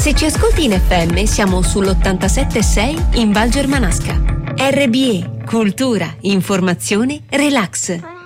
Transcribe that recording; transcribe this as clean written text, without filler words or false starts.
Se ci ascolti in FM siamo sull'87.6 in Val Germanasca. RBE, cultura, informazione, relax.